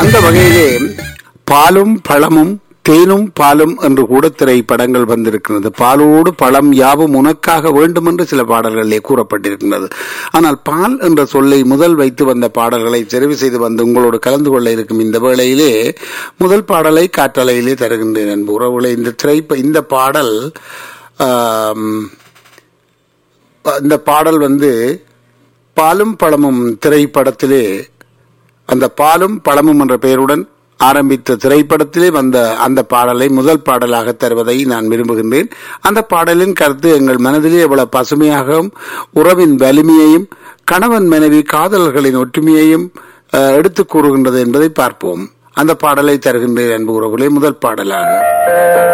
அந்த வகையிலே பாலும் பழமும் தேனும் பாலும் என்று கூட திரைப்படங்கள் வந்திருக்கிறது. பாலோடு பழம் யாவும் உனக்காக வேண்டும் என்று சில பாடல்களிலே கூறப்பட்டிருக்கின்றது. ஆனால் பால் என்ற சொல்லை முதல் வைத்து வந்த பாடல்களை தெரிவு செய்து வந்து உங்களோடு கலந்து கொள்ள இருக்கும் இந்த வேளையிலே முதல் பாடலை காற்றலையிலே தருகின்றேன் அன்பு உறவுகளை. இந்த பாடல் வந்து பாலும் பழமும் திரைப்படத்திலே அந்த பாலும் பழமும் என்ற பெயருடன் ஆரம்பித்த திரைப்படத்திலே வந்த அந்த பாடலை முதல் பாடலாக தருவதை நான் விரும்புகின்றேன். அந்த பாடலின் கருத்து எங்கள் மனதிலே எவ்வளவு பசுமையாகவும் உறவின் வலிமையையும் கணவன் மனைவி காதலர்களின் ஒற்றுமையையும் எடுத்து கூறுகின்றது என்பதை பார்ப்போம். அந்த பாடலை தருகின்றேன் அன்பு உறவுகளே. முதல் பாடலாக